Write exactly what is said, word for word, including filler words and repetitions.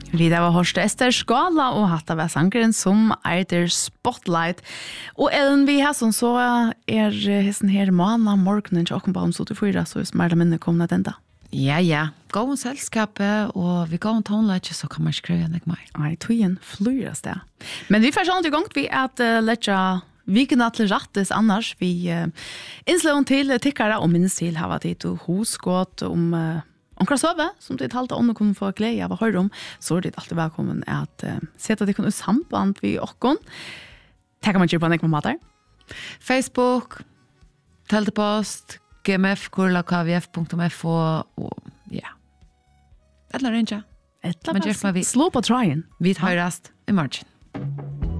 Vi där var hörst Ester Skala och hatta var sankaren som Eider Spotlight. Och även vi har som så är hesten här måna morgonen till åkken på om syttifyra så är smarta minne komna den da. Ja, ja. Gå en selskapet och vi går en tonelage så kan man skriva nek mer. Nei, tøyen flyras det. Men vi får sånn til gang vi at uh, letja vikene til rattes annars. Vi uh, innslår til tikkere og minst til hava tid og hosgått om... Uh, Omkring søve, som det talte om å kunne få glede av å høre om, så er det alltid velkommen at uh, sette det kunne samband vi åkken. Det kan man gjøre på en ekman måte. Facebook, teltepost, gmf, kurla, kvf punktum f og ja. Et eller annet. Et eller annet. Slå på tryen. Vi tar rast i margin.